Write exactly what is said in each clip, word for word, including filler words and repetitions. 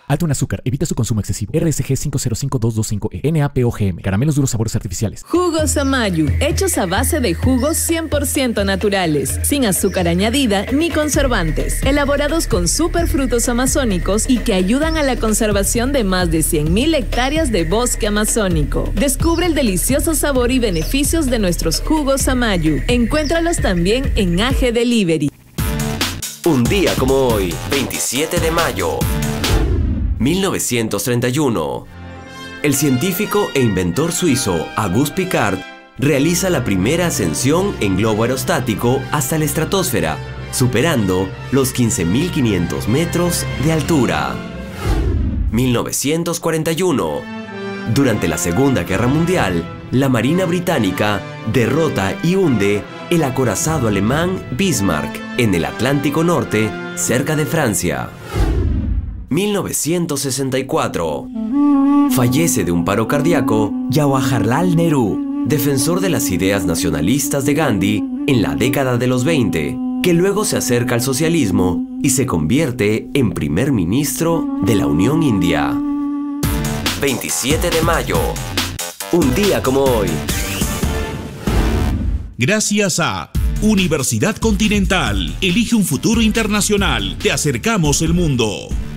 Alto en azúcar, evita su consumo excesivo. R S G cinco cero cinco dos dos cinco E, N A P O G M, caramelos duros sabores artificiales. Jugos Amayu, hechos a base de jugos cien por ciento naturales, sin azúcar añadida ni conservantes, elaborados con superfrutos amazónicos y que ayudan a la conservación de más de cien mil hectáreas de bosque amazónico. Descubre el delicioso sabor y beneficios de nuestros jugos Amayu. Encuéntralos también en A G Delivery. Un día como hoy, veintisiete de mayo, mil novecientos treinta y uno, el científico e inventor suizo Auguste Piccard realiza la primera ascensión en globo aerostático hasta la estratosfera, superando los quince mil quinientos metros de altura. mil novecientos cuarenta y uno, durante la Segunda Guerra Mundial, la Marina Británica derrota y hunde el acorazado alemán Bismarck en el Atlántico Norte, cerca de Francia. mil novecientos sesenta y cuatro. Fallece de un paro cardíaco Jawaharlal Nehru, defensor de las ideas nacionalistas de Gandhi en la década de los veinte, que luego se acerca al socialismo y se convierte en primer ministro de la Unión India. veintisiete de mayo. Un día como hoy. Gracias a Universidad Continental. Elige un futuro internacional. Te acercamos el mundo.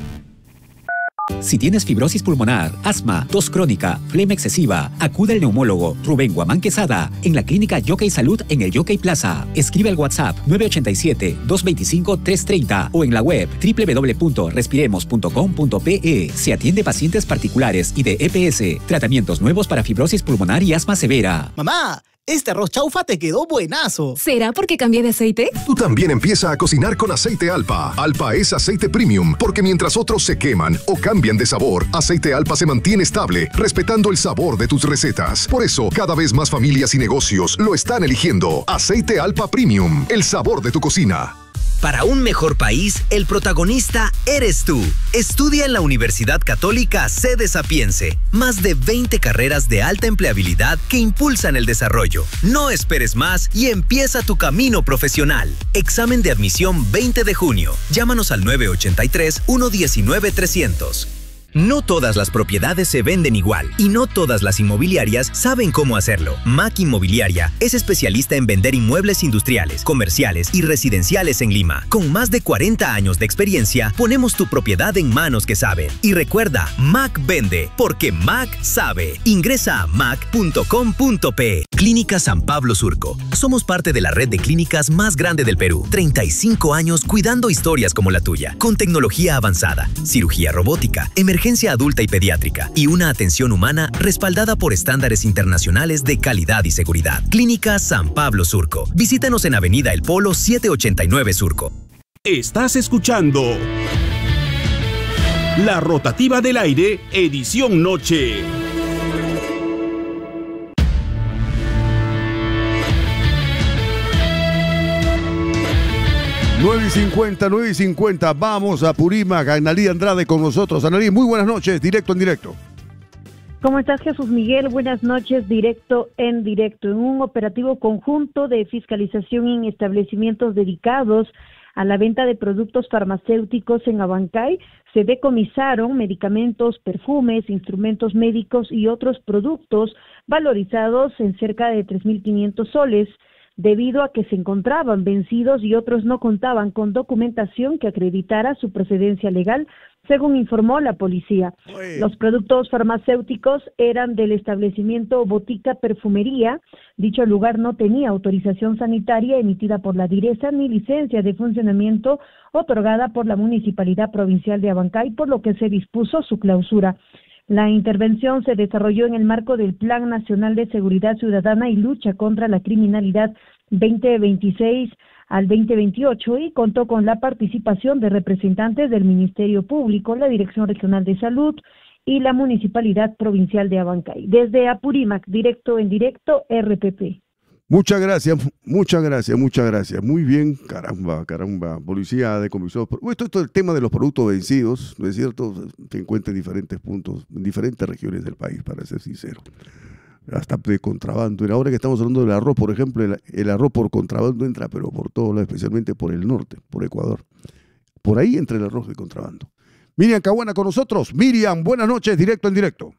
Si tienes fibrosis pulmonar, asma, tos crónica, flema excesiva, acude al neumólogo Rubén Guamán Quesada en la clínica Jockey Salud en el Jockey Plaza. Escribe al WhatsApp nueve ocho siete, dos dos cinco, tres tres cero o en la web doble u doble u doble u punto respiremos punto com punto pe. Se atiende pacientes particulares y de E P S. Tratamientos nuevos para fibrosis pulmonar y asma severa. Mamá, este arroz chaufa te quedó buenazo. ¿Será porque cambié de aceite? Tú también empieza a cocinar con aceite Alpa. Alpa es aceite premium, porque mientras otros se queman o cambian de sabor, aceite Alpa se mantiene estable, respetando el sabor de tus recetas. Por eso, cada vez más familias y negocios lo están eligiendo. Aceite Alpa Premium, el sabor de tu cocina. Para un mejor país, el protagonista eres tú. Estudia en la Universidad Católica Sede Sapiense. Más de veinte carreras de alta empleabilidad que impulsan el desarrollo. No esperes más y empieza tu camino profesional. Examen de admisión veinte de junio. Llámanos al nueve ocho tres, uno uno nueve, tres cero cero. No todas las propiedades se venden igual y no todas las inmobiliarias saben cómo hacerlo. Mac Inmobiliaria es especialista en vender inmuebles industriales, comerciales y residenciales en Lima. Con más de cuarenta años de experiencia, ponemos tu propiedad en manos que saben. Y recuerda, Mac vende, porque Mac sabe. Ingresa a mac punto com punto pe. Clínica San Pablo Surco. Somos parte de la red de clínicas más grande del Perú. treinta y cinco años cuidando historias como la tuya. Con tecnología avanzada, cirugía robótica, emergencia adulta y pediátrica y una atención humana respaldada por estándares internacionales de calidad y seguridad. Clínica San Pablo Surco. Visítanos en Avenida El Polo setecientos ochenta y nueve Surco. Estás escuchando La Rotativa del Aire, edición noche. nueve y cincuenta, nueve y cincuenta, vamos a Purímac, Analí Andrade con nosotros. Analí, muy buenas noches, directo en directo. ¿Cómo estás, Jesús Miguel? Buenas noches, directo en directo. En un operativo conjunto de fiscalización en establecimientos dedicados a la venta de productos farmacéuticos en Abancay, se decomisaron medicamentos, perfumes, instrumentos médicos y otros productos valorizados en cerca de tres mil quinientos soles, debido a que se encontraban vencidos y otros no contaban con documentación que acreditara su procedencia legal, según informó la policía. Oye. Los productos farmacéuticos eran del establecimiento Botica Perfumería. Dicho lugar no tenía autorización sanitaria emitida por la Direza ni licencia de funcionamiento otorgada por la Municipalidad Provincial de Abancay, por lo que se dispuso su clausura. La intervención se desarrolló en el marco del Plan Nacional de Seguridad Ciudadana y Lucha contra la Criminalidad veinte veintiséis al veinte veintiocho y contó con la participación de representantes del Ministerio Público, la Dirección Regional de Salud y la Municipalidad Provincial de Abancay. Desde Apurímac, directo en directo, R P P. Muchas gracias, muchas gracias, muchas gracias. Muy bien, caramba, caramba. Policía decomisó. Esto es el tema de los productos vencidos, ¿no es cierto? Se encuentra en diferentes puntos, en diferentes regiones del país, para ser sincero. Hasta de contrabando. Y ahora que estamos hablando del arroz, por ejemplo, el, el arroz por contrabando entra, pero por todo lado, especialmente por el norte, por Ecuador. Por ahí entra el arroz de contrabando. Miriam Caguana con nosotros. Miriam, buenas noches, directo en directo.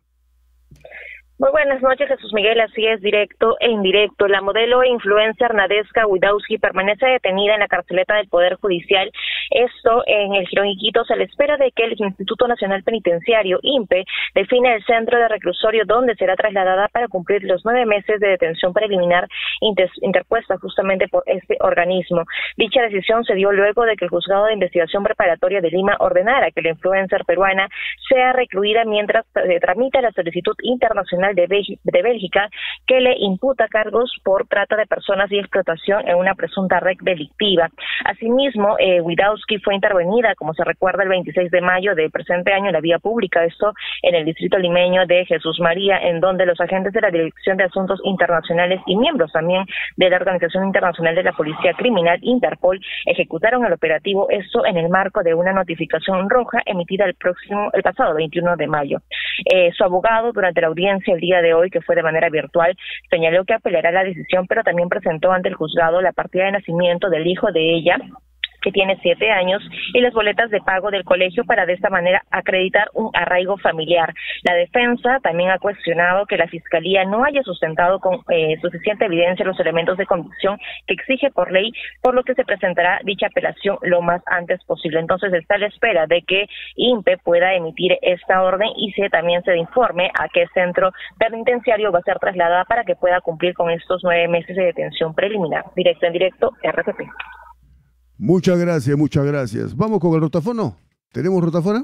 Muy buenas noches, Jesús Miguel, así es, directo e indirecto. La modelo e influencer Nadeska Widowski permanece detenida en la carceleta del Poder Judicial, esto en el Girón Iquitos, a la espera de que el Instituto Nacional Penitenciario, I N P E, define el centro de reclusorio donde será trasladada para cumplir los nueve meses de detención preliminar inter interpuesta justamente por este organismo. Dicha decisión se dio luego de que el Juzgado de Investigación Preparatoria de Lima ordenara que la influencer peruana sea recluida mientras se tramita la solicitud internacional De, de Bélgica, que le imputa cargos por trata de personas y explotación en una presunta red delictiva. Asimismo, eh, Widowski fue intervenida, como se recuerda, el veintiséis de mayo del presente año en la vía pública, esto en el distrito limeño de Jesús María, en donde los agentes de la Dirección de Asuntos Internacionales y miembros también de la Organización Internacional de la Policía Criminal, Interpol, ejecutaron el operativo, esto en el marco de una notificación roja emitida el próximo, el pasado veintiuno de mayo. Eh, su abogado, durante la audiencia el día de hoy, que fue de manera virtual, señaló que apelará la decisión, pero también presentó ante el juzgado la partida de nacimiento del hijo de ella, que tiene siete años, y las boletas de pago del colegio para de esta manera acreditar un arraigo familiar. La defensa también ha cuestionado que la Fiscalía no haya sustentado con eh, suficiente evidencia los elementos de convicción que exige por ley, por lo que se presentará dicha apelación lo más antes posible. Entonces está a la espera de que I N P E pueda emitir esta orden y se también se informe a qué centro penitenciario va a ser trasladada para que pueda cumplir con estos nueve meses de detención preliminar. Directo en directo, R T P. Muchas gracias, muchas gracias. Vamos con el rotafono. ¿Tenemos rotafono?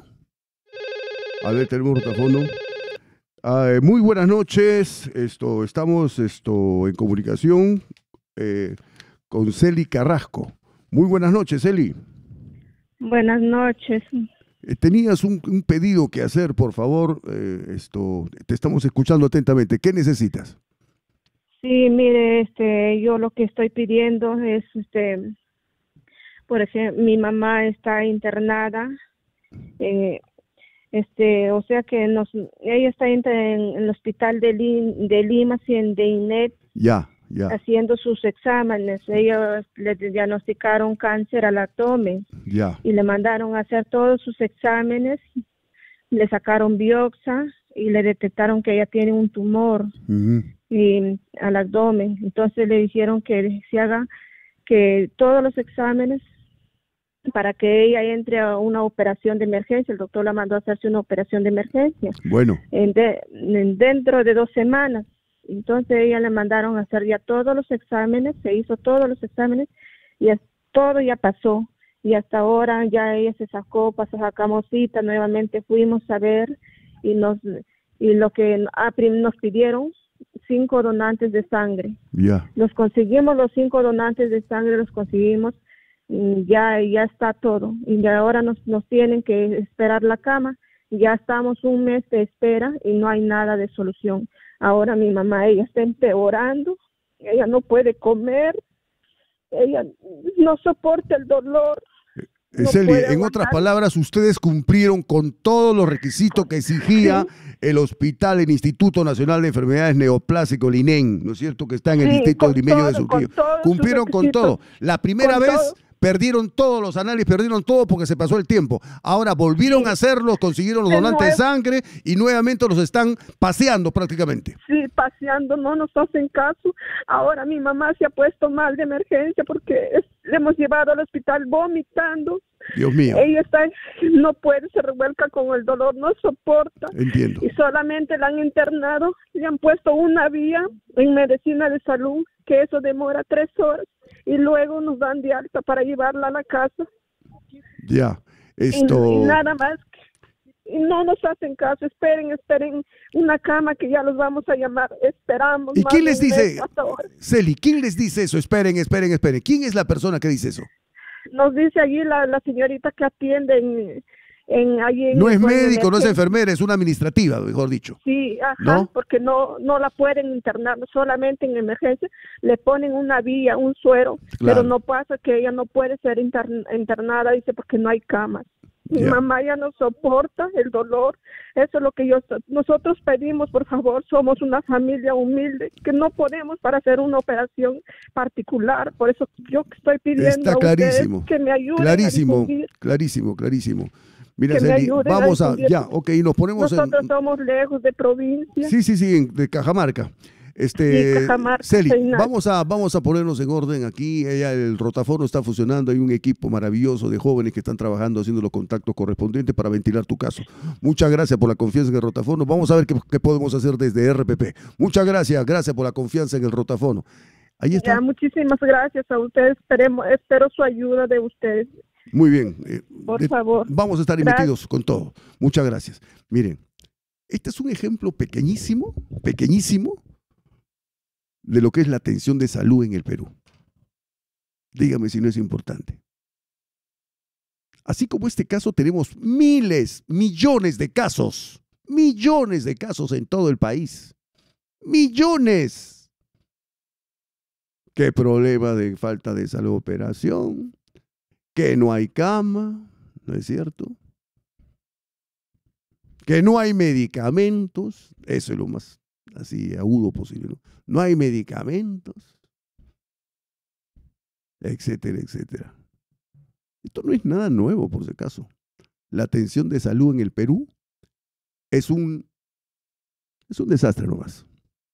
A ver, tenemos rotafono. Uh, muy buenas noches. Esto, estamos esto, en comunicación eh, con Celi Carrasco. Muy buenas noches, Celi. Buenas noches. Eh, tenías un, un pedido que hacer, por favor. Eh, esto, te estamos escuchando atentamente. ¿Qué necesitas? Sí, mire, este, yo lo que estoy pidiendo es, este, por ejemplo, mi mamá está internada, eh, este, o sea que nos, ella está en, en el hospital de, Lim, de Lima, de I N E T, ya, ya, haciendo sus exámenes. Ellos le diagnosticaron cáncer al abdomen, ya, y le mandaron a hacer todos sus exámenes, le sacaron biopsia y le detectaron que ella tiene un tumor uh-huh. y, al abdomen. Entonces le dijeron que se haga que todos los exámenes para que ella entre a una operación de emergencia. El doctor la mandó a hacerse una operación de emergencia. Bueno. En de, en dentro de dos semanas. Entonces ella le mandaron a hacer ya todos los exámenes, se hizo todos los exámenes y es, todo ya pasó. Y hasta ahora ya ella se sacó, pasó, sacamos cita, nuevamente fuimos a ver y nos y lo que nos pidieron, cinco donantes de sangre. Ya. Yeah. Los conseguimos, los cinco donantes de sangre los conseguimos. Ya ya está todo y ahora nos, nos tienen que esperar la cama. Ya estamos un mes de espera y no hay nada de solución. Ahora mi mamá, ella está empeorando, ella no puede comer, ella no soporta el dolor. No Celi, en otras palabras, ustedes cumplieron con todos los requisitos que exigía sí. el hospital, el Instituto Nacional de Enfermedades Neoplásicas, el I N E N, ¿no es cierto? Que está en el sí, distrito limeño de Surquillo. Cumplieron con todo. La primera con vez todo. Perdieron todos los análisis, perdieron todo porque se pasó el tiempo. Ahora volvieron sí. a hacerlos, consiguieron los de donantes nuevo. de sangre y nuevamente los están paseando prácticamente. Sí, paseando, no nos hacen caso. Ahora mi mamá se ha puesto mal de emergencia porque es, le hemos llevado al hospital vomitando. Dios mío. Ella está, no puede, se revuelca con el dolor, no soporta. Entiendo. Y solamente la han internado, le han puesto una vía en medicina de salud, que eso demora tres horas. Y luego nos dan de alta para llevarla a la casa. Ya, esto... Y, y nada más. Y no nos hacen caso. Esperen, esperen una cama que ya los vamos a llamar. Esperamos. ¿Y quién les dice, Celi, quién les dice eso? Esperen, esperen, esperen. ¿Quién es la persona que dice eso? Nos dice allí la, la señorita que atiende en... En, allí en no es médico, no es enfermera, es una administrativa, mejor dicho. Sí, ajá, ¿no? Porque no no la pueden internar, solamente en emergencia le ponen una vía, un suero, claro. Pero no pasa que ella no puede ser intern, internada, dice, porque no hay camas. Mi yeah. mamá ya no soporta el dolor, eso es lo que yo nosotros pedimos, por favor, somos una familia humilde, que no podemos para hacer una operación particular, por eso yo estoy pidiendo Está a clarísimo, ustedes que me ayuden clarísimo, a clarísimo, clarísimo. Mira, que me Celi, ayuden vamos a, estudiar. ya, ok, nos ponemos Nosotros en... somos lejos de provincia. Sí, sí, sí, en- de Cajamarca. Este, Sí, Cajamarca, Celi, Seinal. vamos a, vamos a ponernos en orden aquí. Ella, el rotafono está funcionando. Hay un equipo maravilloso de jóvenes que están trabajando, haciendo los contactos correspondientes para ventilar tu caso. Muchas gracias por la confianza en el rotafono. Vamos a ver qué, qué podemos hacer desde R P P. Muchas gracias, gracias por la confianza en el rotafono. Ahí está. Ya, muchísimas gracias a ustedes. Esperemos, espero su ayuda de ustedes. Muy bien. eh, Por de- favor. Vamos a estar Gracias. metidos con todo. Muchas gracias. Miren, este es un ejemplo pequeñísimo, pequeñísimo, de lo que es la atención de salud en el Perú. Dígame si no es importante. Así como este caso, tenemos miles, millones de casos, millones de casos en todo el país. Millones. ¿Qué problema de falta de salud operación? Que no hay cama, ¿no es cierto? Que no hay medicamentos, eso es lo más así agudo posible, ¿no? No hay medicamentos, etcétera, etcétera. Esto no es nada nuevo, por si acaso. La atención de salud en el Perú es un, es un desastre nomás.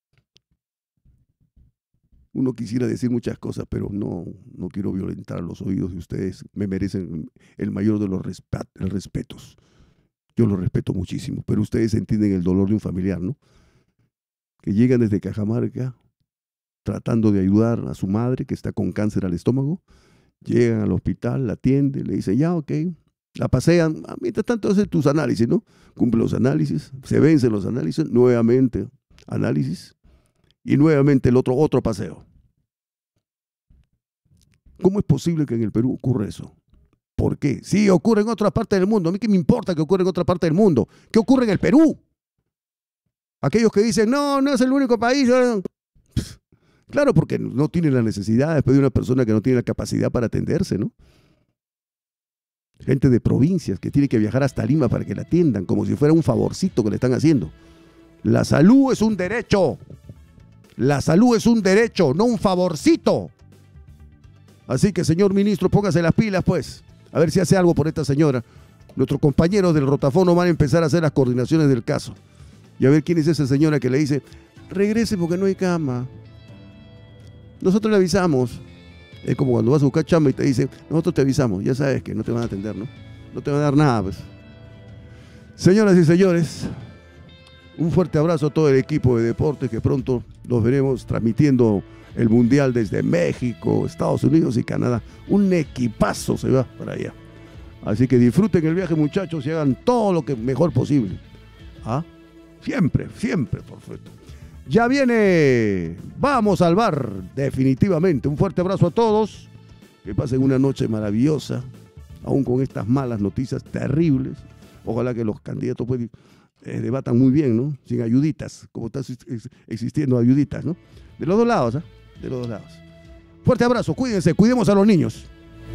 Uno quisiera decir muchas cosas, pero no, no quiero violentar los oídos de ustedes. Me merecen el mayor de los resp- el respetos. Yo los respeto muchísimo, pero ustedes entienden el dolor de un familiar, ¿no? Que llegan desde Cajamarca tratando de ayudar a su madre que está con cáncer al estómago. Llegan al hospital, la atienden, le dicen, ya, ok, la pasean. Mientras tanto hacen tus análisis, ¿no? Cumple los análisis, se vencen los análisis, nuevamente análisis y nuevamente el otro, otro paseo. ¿Cómo es posible que en el Perú ocurra eso? ¿Por qué? Sí, ocurre en otras partes del mundo. A mí qué me importa que ocurra en otra parte del mundo. ¿Qué ocurre en el Perú? Aquellos que dicen, no, no es el único país. Claro, porque no tienen la necesidad después de una persona que no tiene la capacidad para atenderse, ¿no? Gente de provincias que tiene que viajar hasta Lima para que la atiendan, como si fuera un favorcito que le están haciendo. La salud es un derecho. La salud es un derecho, no un favorcito. Así que, señor ministro, póngase las pilas, pues. A ver si hace algo por esta señora. Nuestros compañeros del rotafono van a empezar a hacer las coordinaciones del caso. Y a ver quién es esa señora que le dice, regrese porque no hay cama. Nosotros le avisamos. Es como cuando vas a buscar chamba y te dicen, nosotros te avisamos. Ya sabes que no te van a atender, ¿no? No te van a dar nada, pues. Señoras y señores, un fuerte abrazo a todo el equipo de deportes que pronto los veremos transmitiendo el Mundial desde México, Estados Unidos y Canadá. Un equipazo se va para allá. Así que disfruten el viaje, muchachos, y hagan todo lo que mejor posible. ¿Ah? Siempre, siempre, perfecto. Ya viene, vamos al bar, definitivamente. Un fuerte abrazo a todos. Que pasen una noche maravillosa, aún con estas malas noticias terribles. Ojalá que los candidatos pues, eh, debatan muy bien, ¿no? Sin ayuditas, como están existiendo ayuditas, ¿no? De los dos lados, ¿eh? De los dos lados. Fuerte abrazo, cuídense, cuidemos a los niños.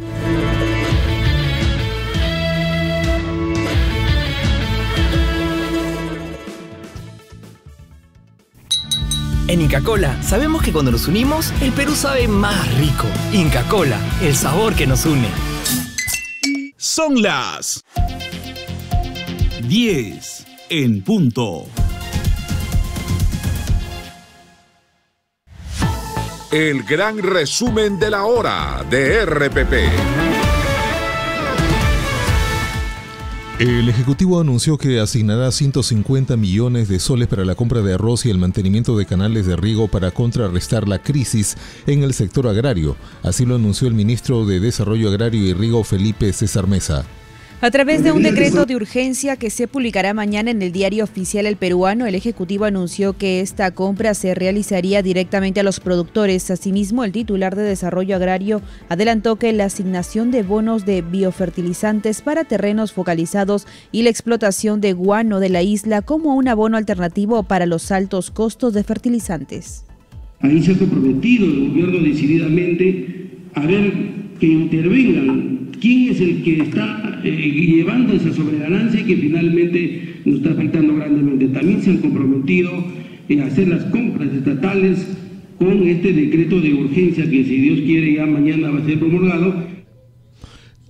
En Inca Kola sabemos que cuando nos unimos, el Perú sabe más rico. Inca Kola, el sabor que nos une. Son las diez en punto. El gran resumen de la hora de R P P. El Ejecutivo anunció que asignará ciento cincuenta millones de soles para la compra de arroz y el mantenimiento de canales de riego para contrarrestar la crisis en el sector agrario. Así lo anunció el ministro de Desarrollo Agrario y Riego, Felipe César Mesa. A través de un decreto de urgencia que se publicará mañana en el Diario Oficial El Peruano, el Ejecutivo anunció que esta compra se realizaría directamente a los productores. Asimismo, el titular de Desarrollo Agrario adelantó que la asignación de bonos de biofertilizantes para terrenos focalizados y la explotación de guano de la isla como un abono alternativo para los altos costos de fertilizantes. Ahí se ha comprometido el gobierno decididamente a ver que intervengan. ¿Quién es el que está eh, llevando esa sobreganancia que finalmente nos está afectando grandemente? También se han comprometido en hacer las compras estatales con este decreto de urgencia que, si Dios quiere, ya mañana va a ser promulgado.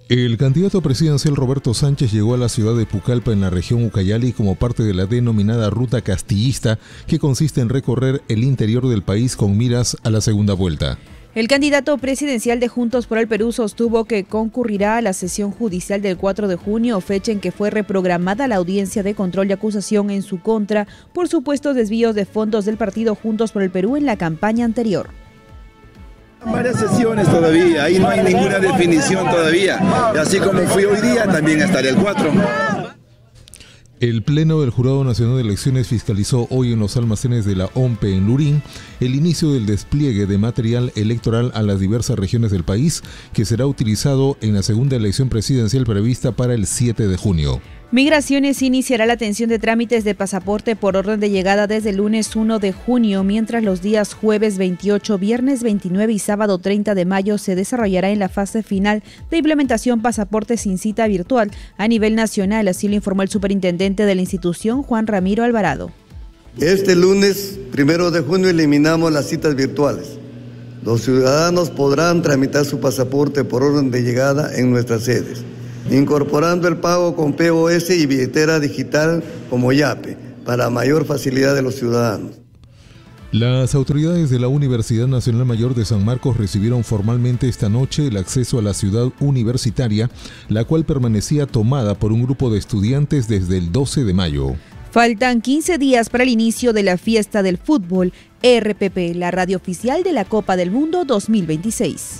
El candidato presidencial Roberto Sánchez llegó a la ciudad de Pucallpa en la región Ucayali como parte de la denominada Ruta Castillista, que consiste en recorrer el interior del país con miras a la segunda vuelta. El candidato presidencial de Juntos por el Perú sostuvo que concurrirá a la sesión judicial del cuatro de junio, fecha en que fue reprogramada la audiencia de control y acusación en su contra por supuestos desvíos de fondos del partido Juntos por el Perú en la campaña anterior. Varias sesiones todavía, ahí no hay ninguna definición todavía. Y así como fui hoy día, también estaré el cuatro. El Pleno del Jurado Nacional de Elecciones fiscalizó hoy en los almacenes de la O M P E en Lurín el inicio del despliegue de material electoral a las diversas regiones del país, que será utilizado en la segunda elección presidencial prevista para el siete de junio. Migraciones iniciará la atención de trámites de pasaporte por orden de llegada desde el lunes uno de junio, mientras los días jueves veintiocho, viernes veintinueve y sábado treinta de mayo se desarrollará en la fase final de implementación pasaporte sin cita virtual a nivel nacional, así lo informó el superintendente de la institución, Juan Ramiro Alvarado. Este lunes primero de junio eliminamos las citas virtuales. Los ciudadanos podrán tramitar su pasaporte por orden de llegada en nuestras sedes, incorporando el pago con P O S y billetera digital como YAPE, para mayor facilidad de los ciudadanos. Las autoridades de la Universidad Nacional Mayor de San Marcos recibieron formalmente esta noche el acceso a la ciudad universitaria, la cual permanecía tomada por un grupo de estudiantes desde el doce de mayo. Faltan quince días para el inicio de la fiesta del fútbol. R P P, la radio oficial de la Copa del Mundo dos mil veintiséis.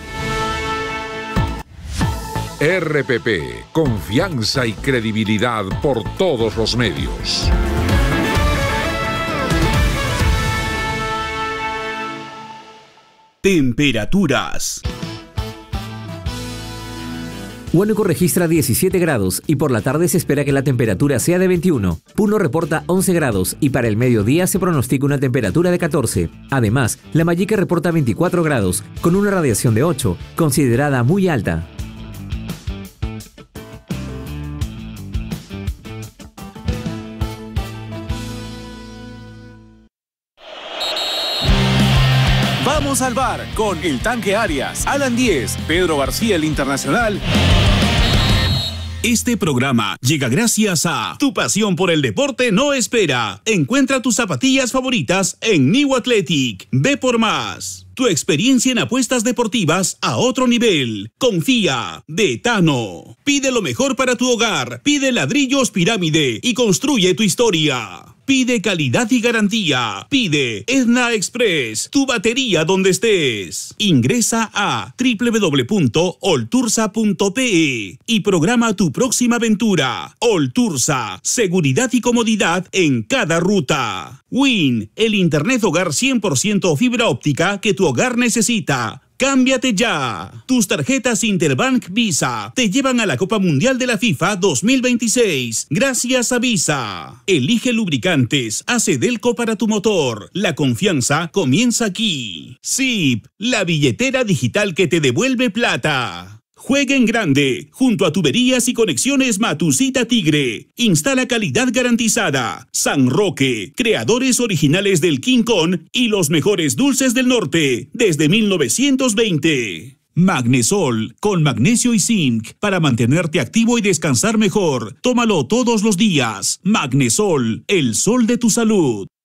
R P P, confianza y credibilidad por todos los medios. Temperaturas. Huánuco registra diecisiete grados y por la tarde se espera que la temperatura sea de veintiuno. Puno reporta once grados y para el mediodía se pronostica una temperatura de catorce. Además, Lambayeque reporta veinticuatro grados con una radiación de ocho, considerada muy alta. Vamos al bar con El Tanque Arias, Alan Díez, Pedro García el Internacional. Este programa llega gracias a Tu pasión por el deporte no espera. Encuentra tus zapatillas favoritas en New Athletic. Ve por más. Tu experiencia en apuestas deportivas a otro nivel. Confía. De Tano. Pide lo mejor para tu hogar. Pide ladrillos Pirámide y construye tu historia. Pide calidad y garantía. Pide Edna Express, tu batería donde estés. Ingresa a doble u doble u doble u punto oltursa punto pe e y programa tu próxima aventura. Oltursa, seguridad y comodidad en cada ruta. Win, el internet hogar cien por ciento fibra óptica que tu hogar necesita. ¡Cámbiate ya! Tus tarjetas Interbank Visa te llevan a la Copa Mundial de la FIFA dos mil veintiséis. Gracias a Visa. Elige lubricantes Acedelco para tu motor. La confianza comienza aquí. Zip, la billetera digital que te devuelve plata. Juega en grande, junto a Tuberías y Conexiones Matusita Tigre. Instala calidad garantizada. San Roque, creadores originales del King Kong y los mejores dulces del norte, desde mil novecientos veinte. Magnesol, con magnesio y zinc, para mantenerte activo y descansar mejor. Tómalo todos los días. Magnesol, el sol de tu salud.